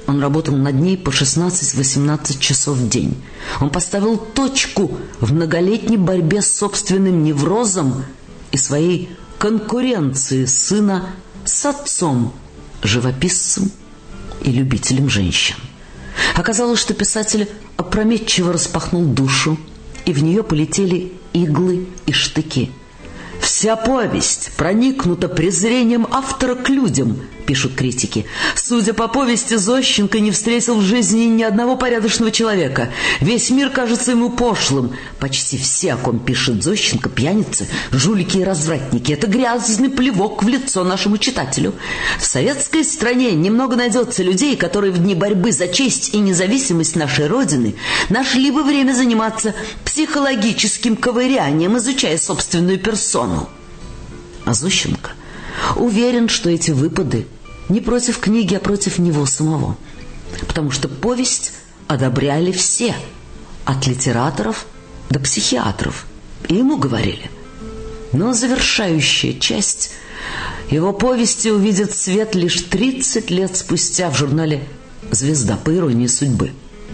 Он работал над ней по 16-18 часов в день. Он поставил точку в многолетней борьбе с собственным неврозом и своей конкуренции сына с отцом, живописцем и любителем женщин. Оказалось, что писатель опрометчиво распахнул душу, и в нее полетели иглы и штыки. «Вся повесть проникнута презрением автора к людям», — пишут критики. «Судя по повести, Зощенко не встретил в жизни ни одного порядочного человека. Весь мир кажется ему пошлым. Почти все, о ком пишет Зощенко, пьяницы, жулики и развратники. Это грязный плевок в лицо нашему читателю. В советской стране немного найдется людей, которые в дни борьбы за честь и независимость нашей Родины нашли бы время заниматься психологическим ковырянием, изучая собственную персону». А Зощенко уверен, что эти выпады не против книги, а против него самого. Потому что повесть одобряли все, от литераторов до психиатров. И ему говорили. Но завершающая часть его повести увидит свет лишь 30 лет спустя в журнале «Звезда», по иронии судьбы.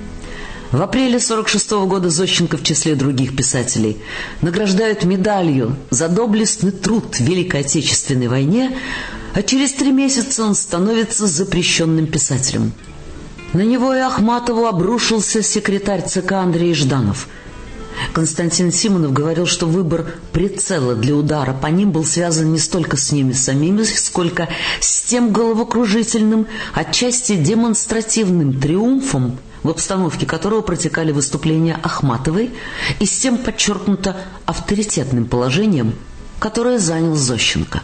В апреле 1946 года Зощенко в числе других писателей награждают медалью за доблестный труд в Великой Отечественной войне, а через 3 месяца он становится запрещенным писателем. На него и Ахматову обрушился секретарь ЦК Андрей Жданов. Константин Симонов говорил, что выбор прицела для удара по ним был связан не столько с ними самими, сколько с тем головокружительным, отчасти демонстративным триумфом, в обстановке которого протекали выступления Ахматовой, и с тем подчеркнуто авторитетным положением, которое занял Зощенко.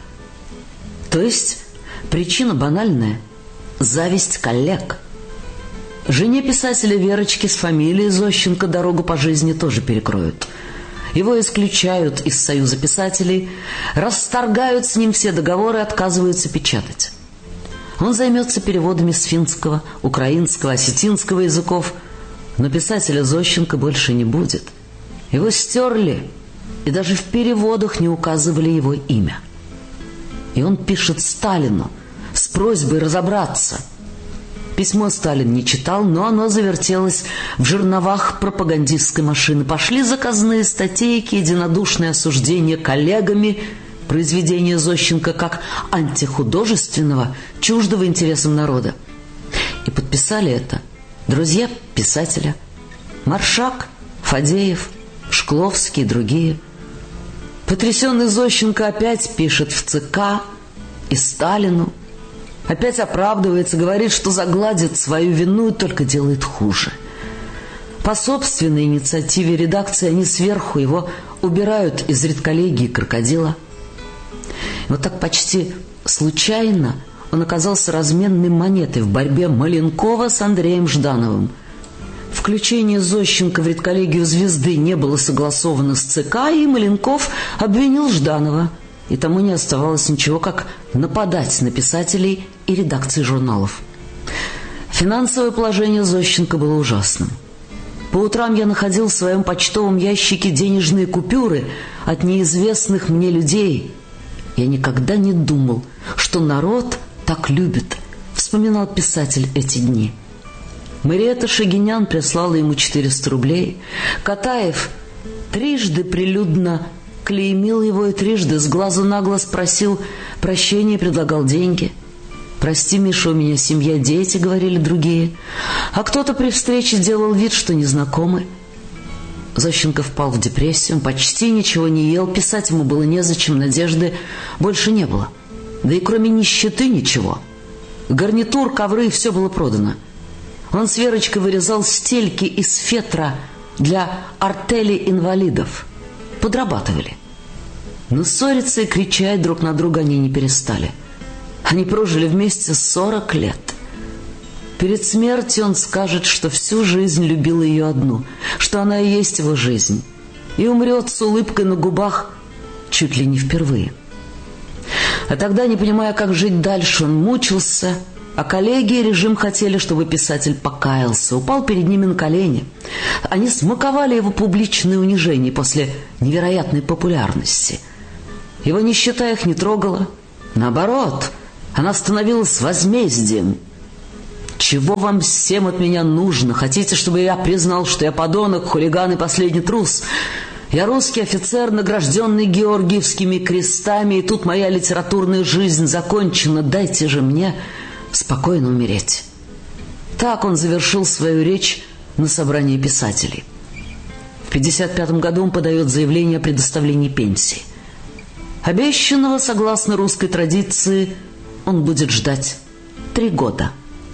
То есть причина банальная – зависть коллег. Жене писателя Верочке с фамилией Зощенко дорогу по жизни тоже перекроют. Его исключают из Союза писателей, расторгают с ним все договоры, отказываются печатать. Он займется переводами с финского, украинского, осетинского языков, но писателя Зощенко больше не будет. Его стерли, и даже в переводах не указывали его имя. И он пишет Сталину с просьбой разобраться. Письмо Сталин не читал, но оно завертелось в жерновах пропагандистской машины. Пошли заказные статейки, единодушные осуждения коллегами произведения Зощенко как антихудожественного, чуждого интересам народа. И подписали это друзья писателя: Маршак, Фадеев, Шкловский и другие. Потрясенный Зощенко опять пишет в ЦК и Сталину, опять оправдывается, говорит, что загладит свою вину и только делает хуже. По собственной инициативе редакции они сверху его убирают из редколлегии «Крокодила». Вот так почти случайно он оказался разменной монетой в борьбе Маленкова с Андреем Ждановым. Включение Зощенко в редколлегию «Звезды» не было согласовано с ЦК, и Маленков обвинил Жданова. И тому не оставалось ничего, как нападать на писателей и редакции журналов. Финансовое положение Зощенко было ужасным. По утрам я находил в своем почтовом ящике денежные купюры от неизвестных мне людей. Я никогда не думал, что народ так любит, вспоминал писатель эти дни. Мариэтта Шагинян прислала ему 400 рублей. Катаев трижды прилюдно клеймил его и трижды с глазу на глаз просил прощения и предлагал деньги. «Прости, Миша, у меня семья, дети», — говорили другие. А кто-то при встрече делал вид, что незнакомы. Зощенко впал в депрессию, он почти ничего не ел, писать ему было незачем, надежды больше не было. Да и кроме нищеты ничего. Гарнитур, ковры — все было продано. Он с Верочкой вырезал стельки из фетра для артели инвалидов. Подрабатывали. Но ссориться и кричать друг на друга они не перестали. Они прожили вместе 40 лет. Перед смертью он скажет, что всю жизнь любил ее одну, что она и есть его жизнь, и умрет с улыбкой на губах чуть ли не впервые. А тогда, не понимая, как жить дальше, он мучился, а коллеги и режим хотели, чтобы писатель покаялся, упал перед ними на колени. Они смаковали его публичное унижение после невероятной популярности. Его нищета их не трогала. Наоборот, она становилась возмездием. Чего вам всем от меня нужно? Хотите, чтобы я признал, что я подонок, хулиган и последний трус? Я русский офицер, награжденный Георгиевскими крестами, и тут моя литературная жизнь закончена. Дайте же мне спокойно умереть». Так он завершил свою речь на собрании писателей. В 1955 году он подает заявление о предоставлении пенсии. Обещанного, согласно русской традиции, он будет ждать 3 года.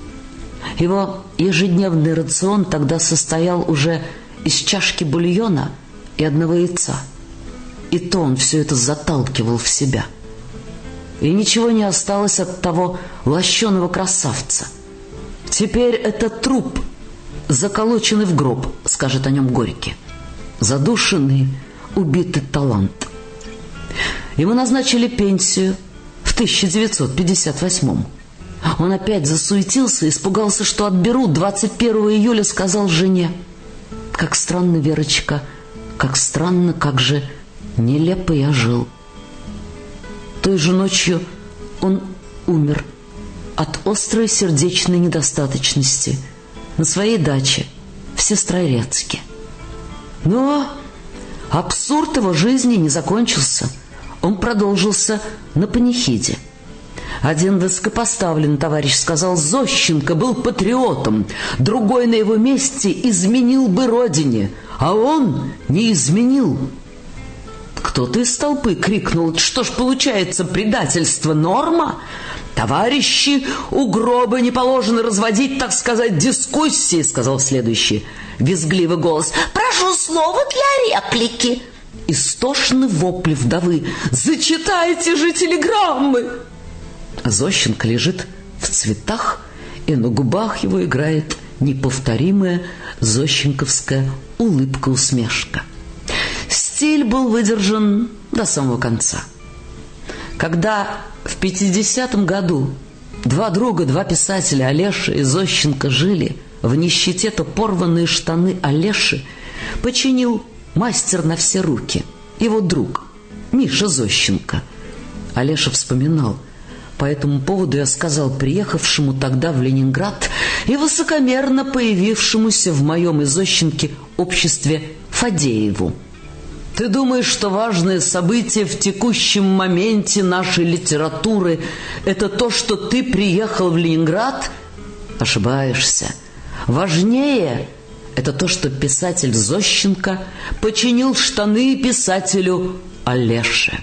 Его ежедневный рацион тогда состоял уже из чашки бульона и 1 яйца. И то он все это заталкивал в себя. И ничего не осталось от того лощеного красавца. «Теперь это труп, заколоченный в гроб», — скажет о нем Горький. Задушенный, убитый талант. Ему назначили пенсию в 1958-м. Он опять засуетился, испугался, что отберут. 21 июля сказал жене: «Как странно, Верочка, как странно, как же нелепо я жил». Той же ночью он умер от острой сердечной недостаточности на своей даче в Сестрорецке. Но абсурд его жизни не закончился. Он продолжился на панихиде. Один высокопоставленный товарищ сказал: «Зощенко был патриотом, другой на его месте изменил бы родине, а он не изменил». Кто-то из толпы крикнул: «Что ж получается, предательство норма? Товарищи, у гроба не положено разводить, так сказать, дискуссии», — сказал следующий визгливый голос. «Прошу слова для реплики». Истошный вопль вдовы: «Зачитайте же телеграммы!» Зощенко лежит в цветах, и на губах его играет неповторимая зощенковская улыбка-усмешка. Стиль был выдержан до самого конца. Когда в 50-м году 2 друга, 2 писателя, Олеша и Зощенко, жили в нищете, то порванные штаны Олеши починил мастер на все руки, его друг Миша Зощенко. Олеша вспоминал: «По этому поводу я сказал приехавшему тогда в Ленинград и высокомерно появившемуся в моем и Зощенке обществе Фадееву: ты думаешь, что важное событие в текущем моменте нашей литературы – это то, что ты приехал в Ленинград? Ошибаешься. Важнее – это то, что писатель Зощенко починил штаны писателю Олеше».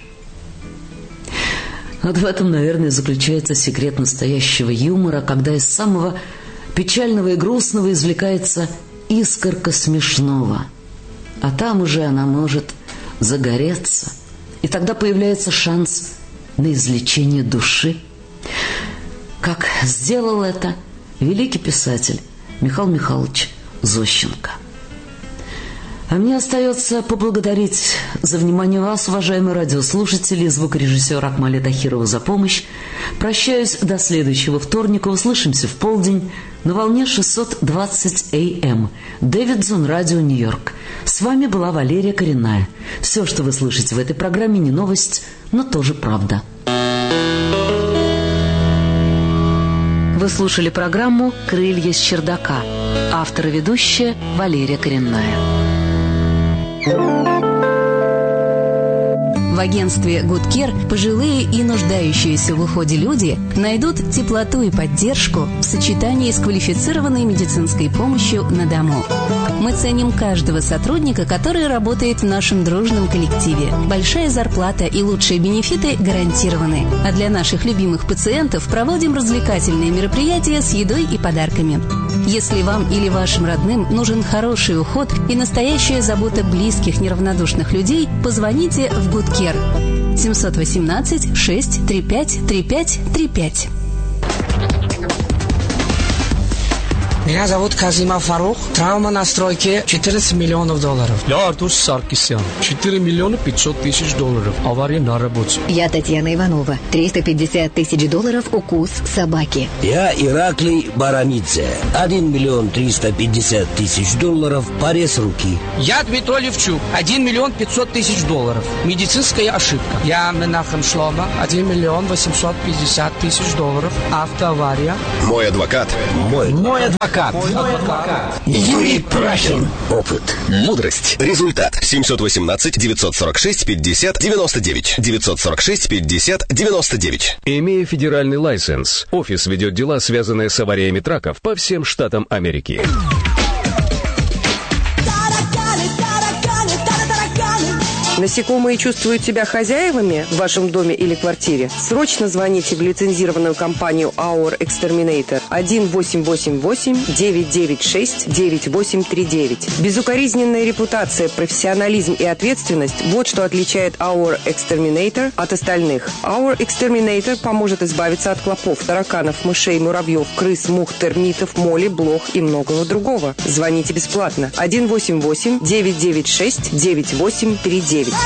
Вот в этом, наверное, заключается секрет настоящего юмора, когда из самого печального и грустного извлекается искорка смешного. А там уже она может загореться, и тогда появляется шанс на излечение души. Как сделал это великий писатель Михаил Михайлович Зощенко. А мне остается поблагодарить за внимание вас, уважаемые радиослушатели, и звукорежиссера Акмале Тахирова за помощь. Прощаюсь до следующего вторника. Услышимся в полдень на волне 620 АМ. Дэвидсон, Радио Нью-Йорк. С вами была Валерия Коренная. Все, что вы слышите в этой программе, не новость, но тоже правда. Вы слушали программу «Крылья с чердака». Автор и ведущая Валерия Коренная. В агентстве Good Care пожилые и нуждающиеся в уходе люди найдут теплоту и поддержку в сочетании с квалифицированной медицинской помощью на дому. Мы ценим каждого сотрудника, который работает в нашем дружном коллективе. Большая зарплата и лучшие бенефиты гарантированы. А для наших любимых пациентов проводим развлекательные мероприятия с едой и подарками. Если вам или вашим родным нужен хороший уход и настоящая забота близких неравнодушных людей, позвоните в Good Care 718 635 3535. Меня зовут Казимов Фарух. Травма на стройке $14 миллионов. Я Артур Саркисян. $4 миллиона 500 тысяч. Авария на работе. Я Татьяна Иванова. $350 тысяч укус собаки. Я Ираклий Барамидзе. $1 350 000 порез руки. Я Дмитрий Левчук. $1 500 000. Медицинская ошибка. Я Менахем Шлома. $1 850 000. Автоавария. Мой адвокат. Мой адвокат. Юрий Прахин. Опыт. Мудрость. Результат. 718-946-50-99. 946-50-99. Имея федеральный лайсенс, офис ведет дела, связанные с авариями траков по всем штатам Америки. Насекомые чувствуют себя хозяевами в вашем доме или квартире? Срочно звоните в лицензированную компанию Our Exterminator 1-888-996-9839. Безукоризненная репутация, профессионализм и ответственность – вот что отличает Our Exterminator от остальных. Our Exterminator поможет избавиться от клопов, тараканов, мышей, муравьев, крыс, мух, термитов, моли, блох и многого другого. Звоните бесплатно 1-888-996-9839.